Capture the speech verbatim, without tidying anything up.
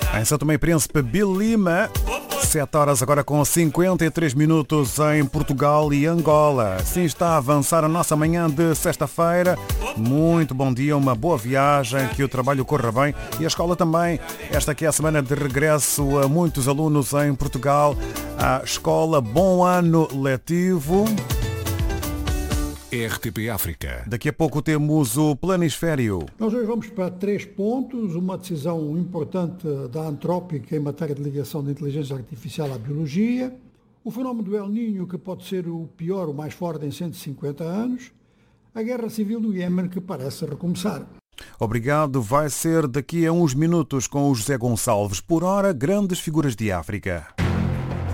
Em São Tomé e Príncipe, Belima, sete horas agora com cinquenta e três minutos em Portugal e Angola. Assim está a avançar a nossa manhã de sexta-feira. Muito bom dia, uma boa viagem, que o trabalho corra bem e a escola também. Esta aqui é a semana de regresso a muitos alunos em Portugal à escola. Bom ano letivo. R T P África. Daqui a pouco temos o planisfério. Nós hoje vamos para três pontos, uma decisão importante da Antrópica em matéria de ligação da inteligência artificial à biologia, o fenómeno do El Niño, que pode ser o pior, o mais forte em cento e cinquenta anos, a guerra civil do Iêmen, que parece recomeçar. Obrigado, vai ser daqui a uns minutos com o José Gonçalves. Por hora, grandes figuras de África.